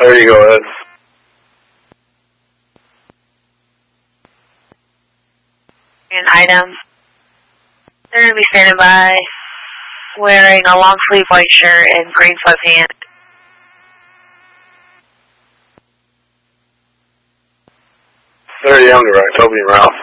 30, go ahead. An item. They're going to be standing by wearing a long sleeve white shirt and green sweatpants. On the right, Toby and Ralph.